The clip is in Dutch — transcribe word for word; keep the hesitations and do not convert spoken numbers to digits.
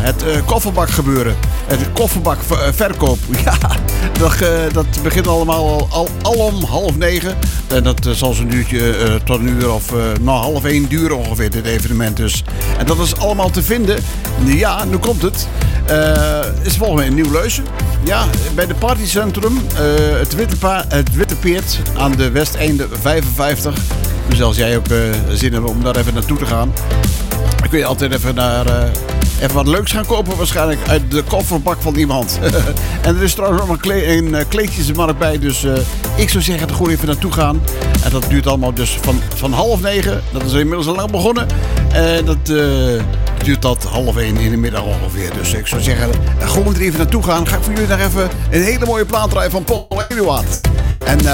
het uh, kofferbak gebeuren. Het kofferbakverkoop. Ja, dat, uh, dat begint allemaal al, al, al om half negen. En dat uh, zal zo'n uurtje uh, tot een uur of uh, nou, half één duren ongeveer, dit evenement dus. En dat is allemaal te vinden. Ja, nu komt het. Uh, is volgens mij in Nieuw-Leusen. Ja, bij de partycentrum. Uh, het, witte pa- het Witte Peert aan de Westeinde vijfenvijftig. Dus als jij ook uh, zin hebt om daar even naartoe te gaan, dan kun je altijd even naar... Uh, Even wat leuks gaan kopen waarschijnlijk uit de kofferbak van iemand. En er is trouwens nog een, kle- een uh, kleedjesmarkt bij. Dus uh, ik zou zeggen, gewoon even naartoe gaan. En dat duurt allemaal dus van, van half negen. Dat is inmiddels al lang begonnen. En dat uh, duurt tot half één in de middag ongeveer. Dus ik zou zeggen, uh, gewoon er even naartoe gaan. Ga ik voor jullie nog even een hele mooie plaat draaien van Paul Eduard. En uh,